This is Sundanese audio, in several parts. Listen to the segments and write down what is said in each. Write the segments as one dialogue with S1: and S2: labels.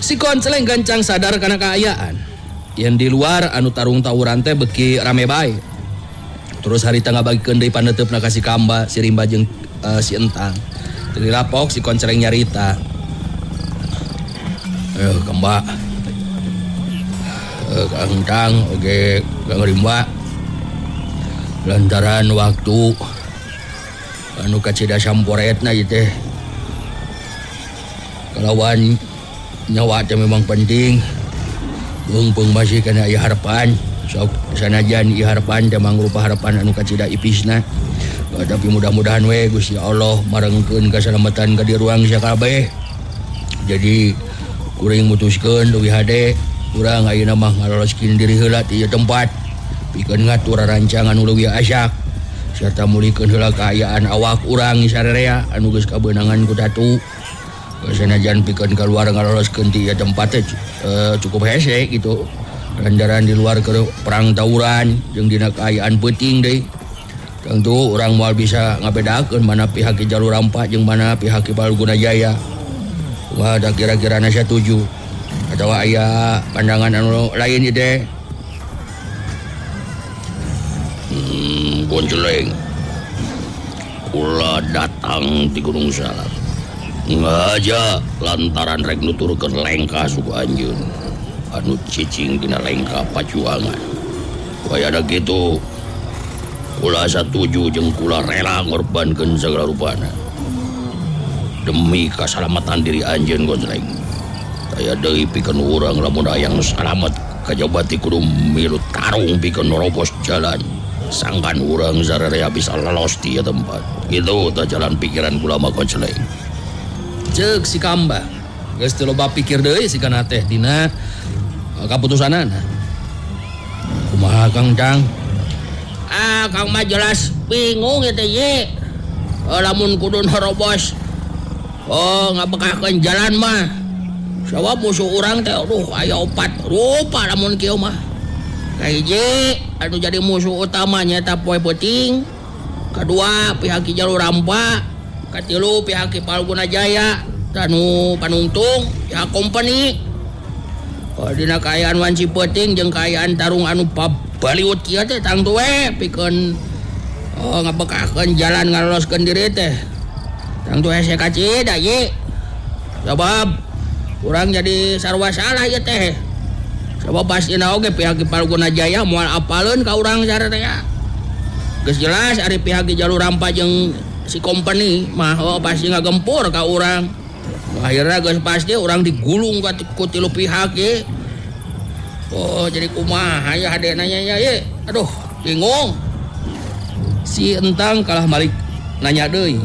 S1: Si Konceleng gancang sadar karena keayaan. Yang di luar anu tarung tawuran teh beki rame bae. Terus harita ngabagikeun deui paneteupna ka si Kamba, si Rimba jeung si Entang. Teu lapok si Konceleng nyarita. Kamba. Kang Entang oge Kang Rimba. Lantaran waktu anu kacida samporetna ieu teh. Kalawan nyawa teh memang penting. Beung masih kana aya harapan. Sok sanajan ieu harapan teh mangrupa harapan anu kacida ipisna. Tapi mudah-mudahan we Gusti Allah marengkeun kasalamatan ka di ruang sakabeh. Jadi kuring mutuskeun leuwih hade urang ayeuna mah ngaloloskeun diri heula ti ieu tempat. Pikeun ngatur rancang anu leuwih asak sarta mulikeun heula kaayaan awak urang sararea anu geus kabeunangan ku Datu. Sanajan pikeun keluar ngaloloskeun ti ieu tempat teh cukup hese gitu. Lantaran di luar ke perang tawuran jeung dina kaayaan peuting deui. Tentu urang moal bisa ngabedakeun mana pihak Jalur Rampa jeung mana pihak Palguna Jaya. Wah, da kira-kirana setuju atawa aya pandangan anu lain ieu teh. Konceleng. Kula datang di Gunung Salak. Ngaja lantaran rek nuturkeun lengkah suku anjeun anu cicing dina lengkah pacuangan. Wayana kitu kula satuju jeung kula rela ngorbankeun sagala rupana demi kasalamatan diri anjeun Konceleng. Taya deui pikeun urang lamun hayang salamet kajabati kudu milu tarung pikeun nerobos jalan sangkan urang sararea bisa lolos ti tempat. Kitu tah jalan pikiran kula mah Konceleng. Ceuk si Kamba geus teu loba pikir deui si kana teh dina kaputusanana. Kumaha Kang Cang? Kang mah jelas bingung eta ye. Lamun kudu nerobos ngabekahkeun jalan mah. Sabab musuh urang teh aya 4 rupa lamun kieu mah. Kahiji anu jadi musuh utamanya eta poe peuting. Kadua pihak Jalur Rampa. Katilu pihak Palguna Jaya, anu panungtung pihak kompeni. Dina kaayaan wanci peuting jeung kaayaan tarung anu pabaliut kieu teh tangtu we pikeun ngabekahkeun jalan ngaloloskeun diri teh. Tangtu hese kacida ye. Sabab urang jadi sarua salah ieu teh. Sabab pastina oge pihak Palguna Jaya moal apaleun ka urang sararea. Geus jelas ari pihak Jalur Rampa jeung si kompeni mah pasti ngagempur ka urang. Akhirnya geus pasti urang digulung ku tilu pihak ye. Jadi kumaha ya hadena nya ye. Aduh, bingung. Si Entang kalah balik nanya deui.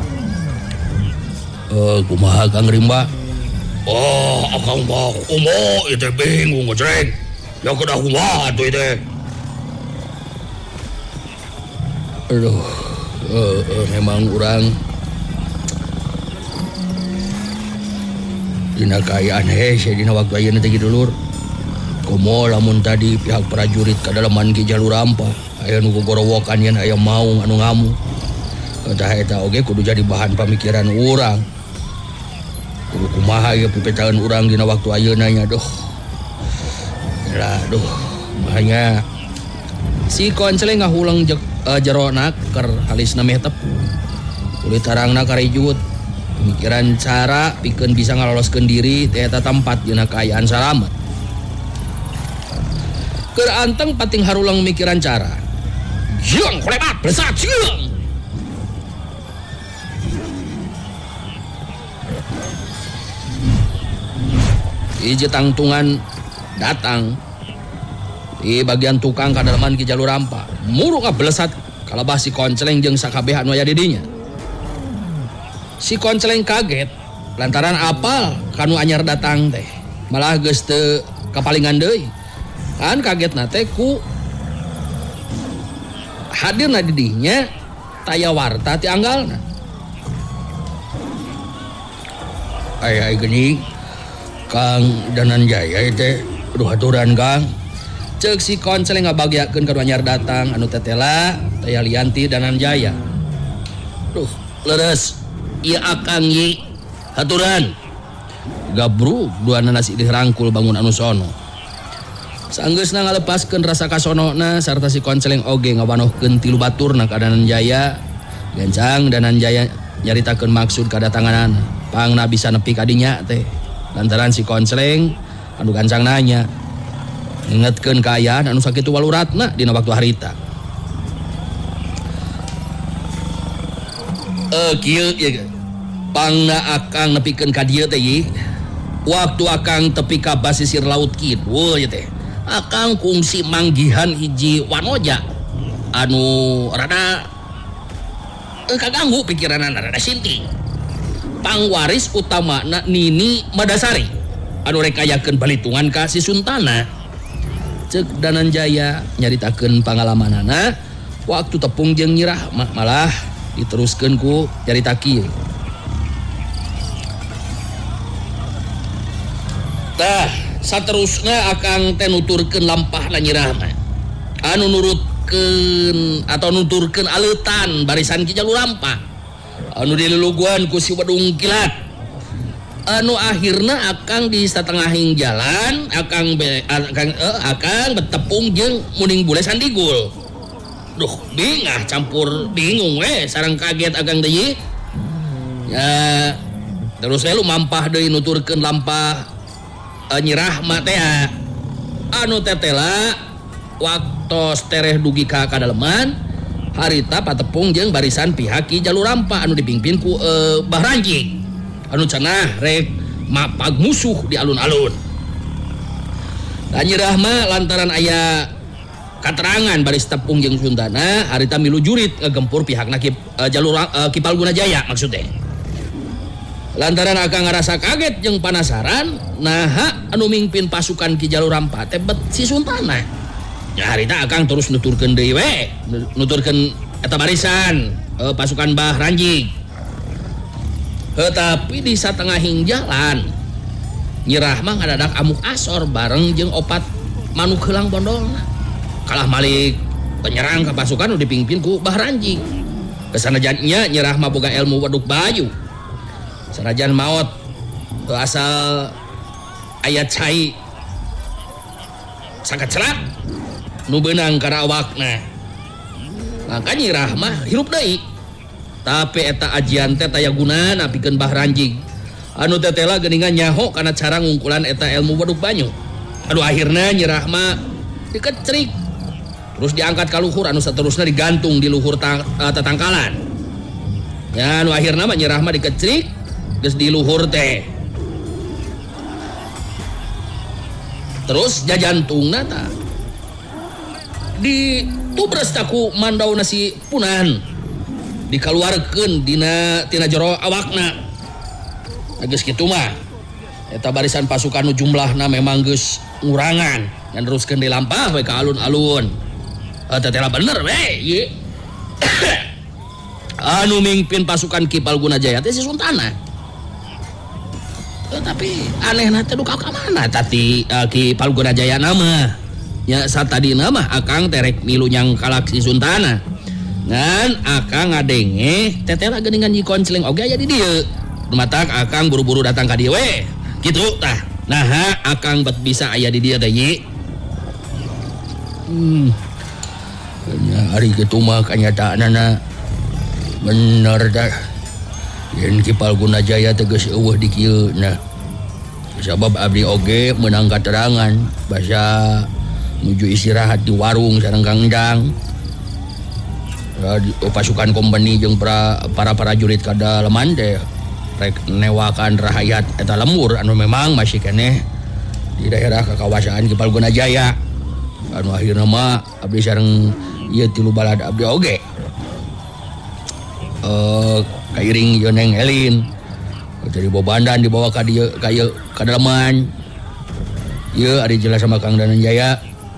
S1: Kumaha Kang Rimba? Akang mah kumaha ieu teh bingung Konceleng. Ya kudu kumaha atuh ieu teh. Aduh. Memang urang dina kaayaan hese dina waktu ayeuna teh dulur. Komo lamun tadi pihak prajurit kadalaman Ki Jalur Rampa aya nu gogorowokan yen aya maung anu ngamu. Tah eta oge kudu jadi bahan pamikiran urang. Kudu kumaha ieu pipetaeun urang dina waktu ayeuna nya duh. Makanya si Konceleng ngahulang jerona keur halisna meh tepu. Kulit tarangna karijut pemikiran cara pikeun bisa ngaloloskeun diri teh eta tempat dina kaayaan salamet. Keur anteng pating harulang mikiran cara. Jeung kulebat besar jeung. Hiji tangtungan datang di bagian tukang kadalaman Ki Jalur Rampa. Muru kablesat kalabah si Konceleng jeung sakabeh anu aya di dinya. Si Konceleng kaget lantaran apal kanu anyar datang teh. Malah geus teu kapalingan deui. Kan kagetna teh ku hadirna di dinya taya warta ti anggalna. Aya geuning Kang Dananjaya teh. Aduh aturan Kang. Ceuk si Konceleng ngabagiakeun ka anyar datang anu tetela taya Lianti Dananjaya. Duh, leres ieu Akang ye. Haturan. gabruk duana nasi dirangkul bangun anu sono. Sanggeusna ngalepaskeun rasa kasonona sarta si Konceleng oge ngawanohkeun tilu baturna ka Dananjaya. Gencang Dananjaya nyaritakeun maksud kadatanganana. Pangna bisa nepi ka dinya teh. Lantaran si Konceleng anu gancang nanya. Ngingetkeun kaayaan anu sakitu waluratna dina waktu harita. Kieu ya. Pangna akang nepikeun ka dieu teh. Waktu akang tepi ka basisir laut kitu ya teh. Akang kungsi manggihan hiji wanoja anu rada kaganggu pikiranana rada sinting. Pangwaris utamana Nini Madasari anu rek ayakeun balitungan ka si Suntana. Ceuk Dananjaya nyaritakeun pangalamanana waktu tepung jeung Nyi Rahma malah diteruskeun ku carita kieu. Tah, saterusna akang teh nuturkeun lampahna Nyi Rahma. Anu nurutkeun atau nuturkeun aleutan barisan Ki Jalurampah. Anu diluluguan ku si Wedung Kilat. Anu akhirna akang di satengahing jalan akang betepung jeung Muning Bule Sandigul. Duh, bingah campur bingung we sareng kaget akang deui. Ya, terus lu mampah deui nuturkeun lampah Nyi Rahma teh anu tetela waktos tereh dugi ka kadaleman harita patepung jeung barisan pihak Ki Jalurampah anu dipimpin ku Bah Ranjing anu cenah rek mapag musuh di alun-alun. Dan Nyi Rahma lantaran aya katerangan baris tepung jeung Suntana harita milu jurit ngegempur pihakna Ki Palguna Jaya maksudnya. Lantaran akang ngarasa kaget jeung panasaran, naha anu mingpin pasukan Ki Jalurampah teh bet si Suntana. Ya harita akang terus nuturkeun deui we, nuturkeun eta barisan pasukan Bah Ranjing. Tetapi di satengahing jalan Nyi Rahma ngadadak amuk asor bareng jeung opat manuk heulang bondolna. Kalah malik penyerang ka pasukan nu dipimpin ku Bah Ranjing. Kesanajan nya Nyi Rahma boga ilmu waduk bayu. Sanajan maot asal ayat cai sangat celak nu beunang kana awakna. Maka Nyi Rahma hirup deui. Tapi eta ajian teh taya gunana pikeun Bah Ranjing. Anu tetela geuningan nyaho kana cara ngungkulan eta ilmu waduk banyu. Anu akhirna Nyi Rahma dikecrik. Terus diangkat ka luhur anu saterusna digantung di luhur tatangkalan. Ya anu akhirna Nyi Rahma dikecrik geus di luhur teh. Terus jajantungna ta di tubres taku mandauna si Punan dikaluarkeun tina jero awakna. Geus kitu mah eta barisan pasukan nu jumlahna memang geus ngurangan dan teruskeun dilampah we ka alun-alun. Tetela bener we ye. Anu mingpin pasukan Ki Palguna Jaya teh si Suntana. Tapi anehna teh duka ka mana tati Ki Palguna Jaya nama nya satadina mah akang terek milu nyang kalak si Suntana ngan akang ngadenge tetela geuningan Nyi Konceleng oge aya di dieu dumatak akang buru-buru datang ka dieu we kitu tah naha akang bet bisa aya di dieu teh Nyi. Nya ari kitu mah kanyataanna bener dah yen Ki Palguna Jaya teh geus eueuh di kieu nah sabab abdi oge meunang katerangan basa nuju istirahat di warung sareng Kang Endang. Pasukan kompeni jeung para prajurit kadaleman teh rek newakan rahayat eta lembur anu memang masih keneh di daerah kekawasan Ki Palguna Jaya. Anu akhirna mah abdi sareng ieu tilu balad abdi oge. Kairing jeung Neng Elin jadi bobandan dibawa ka dieu ka dalaman. Ieu ari jelas sama Kang Dananjaya.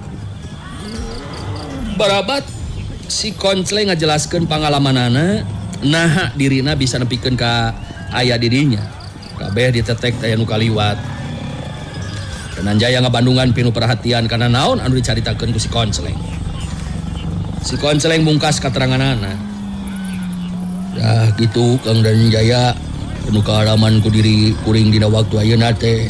S1: Barabat si Konceleng ngajelaskeun pangalamanana naha dirina bisa nepikeun ka aya dirinya. Kabeh ditetek taya nu kaliwat. Dananjaya ngabandungan pinu perhatian kana naon anu dicaritakeun ku si Konceleng. Si Konceleng mungkas kateranganana. Ya gitu Kang Dananjaya anu kahalaman ku diri kuring dina waktu ayeuna teh.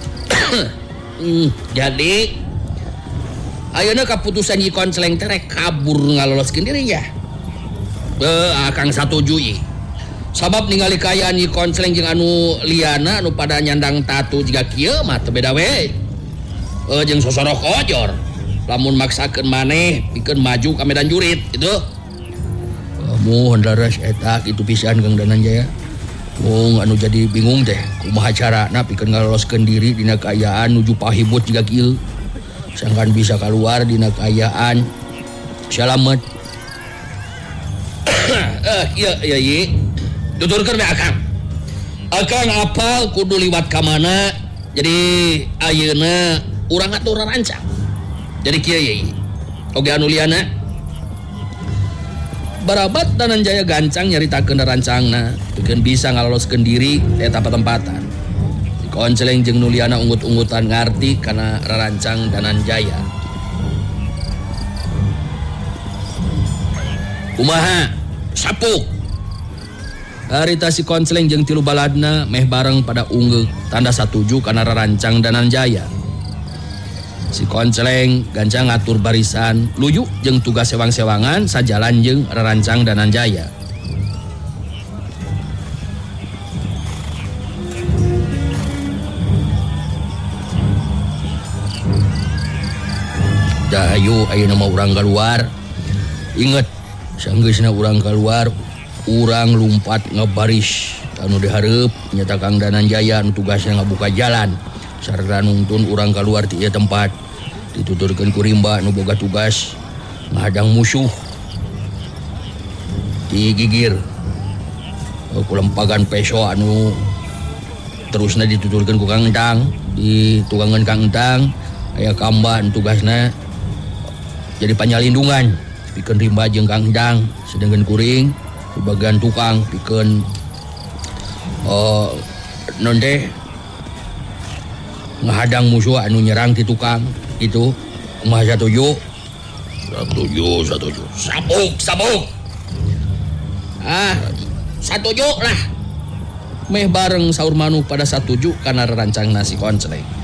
S1: Jadi ayeuna kaputusan Nyi Konceleng teh rek kabur ngaloloskeun dirinya. Akang satuju ieu. Sabab ningali kayaan Nyi Konceleng jeung anu liana anu pada nyandang tatu jiga kieu mah teu beda we. Jeung sosorok ojor. Lamun maksakeun maneh pikeun maju ka medan jurit gitu. Kamu hendaras eta kitu pisan Kang Dananjaya. Mung anu jadi bingung teh kumaha carana pikeun ngaloloskeun diri dina kaayaan nuju pahibut jiga kieu. Sangkan bisa keluar dina kaayaan salamet. Iya ye. Tuturkeun we Akang. Akang apal kudu liwat ka mana. Jadi ayeuna urang atur rancang. Jadi kieu ye. Oge anu liana barabat Dananjaya gancang nyaritakeun rancangna pikeun bisa ngaloloskeun diri eta patempatan. Nyi Konceleng jeung nu liana unggut-unggutan ngarti kana rarancang Dananjaya. Kumaha? Sapuk. Harita si Konceleng jeung tilu baladna meh bareng pada ungeuk tanda satuju kana rarancang Dananjaya. Si Konceleng gancang ngatur barisan luyu jeung tugas sewang-sewangan sajalan jeung rarancang Dananjaya. Dahayu ayeuna mah urang keluar. Inget sanggeusna urang keluar urang lumpat ngebaris anu dihareup nyata Kang Dananjaya anu tugasna ngabuka jalan. Sareng nuntun urang keluar ti ieu tempat dituturkeun ku rimba nu boga tugas ngadang musuh digigir ku lempagan peso anu terusna dituturkeun ku Kang Entang di tugangan Kang Entang aya kamban tugasna jadi panyalindungan pikeun rimba jeung Kang Entang sedengkeun kuring di bagian tukang pikeun non teh ngahadang musuh anu nyerang ti tukang itu kumaha satuju. Sabuk satuju lah meh bareng saur manu pada satuju kana rarancang nasi Konceleng.